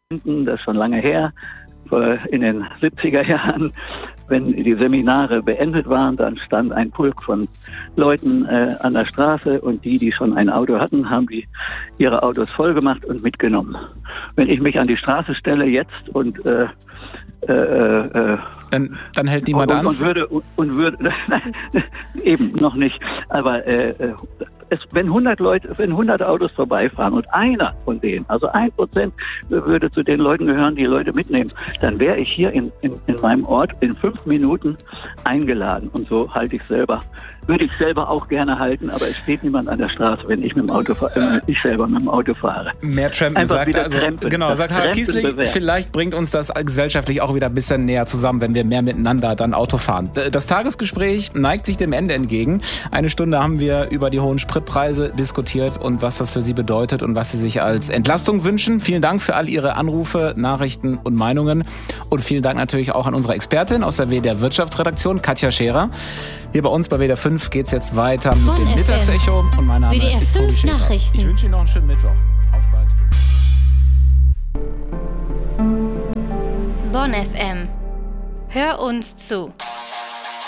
Das ist schon lange her, in den 70er Jahren, wenn die Seminare beendet waren, dann stand ein Pulk von Leuten an der Straße und die schon ein Auto hatten, haben ihre Autos vollgemacht und mitgenommen. Wenn ich mich an die Straße stelle jetzt und dann hält niemand an? Und würde eben noch nicht, aber wenn 100 Autos vorbeifahren und einer von denen, also 1% würde zu den Leuten gehören, die Leute mitnehmen, dann wäre ich hier in meinem Ort in 5 Minuten eingeladen. Und so würde ich selber auch gerne halten, aber es steht niemand an der Straße, wenn ich ich selber mit dem Auto fahre. Mehr Trampen, sagt Harald Kiesling, vielleicht bringt uns das gesellschaftlich auch wieder ein bisschen näher zusammen, wenn wir mehr miteinander dann Auto fahren. Das Tagesgespräch neigt sich dem Ende entgegen. 1 Stunde haben wir über die hohen Spritpreise diskutiert und was das für Sie bedeutet und was Sie sich als Entlastung wünschen. Vielen Dank für all Ihre Anrufe, Nachrichten und Meinungen. Und vielen Dank natürlich auch an unsere Expertin aus der WDR Wirtschaftsredaktion, Katja Scherer. Hier bei uns bei WDR 5 geht es jetzt weiter mit dem Mittagsecho. Und mein Name ist Tobi Schäfer. Ich wünsche Ihnen noch einen schönen Mittwoch. Auf bald. Bonn FM. Hör uns zu.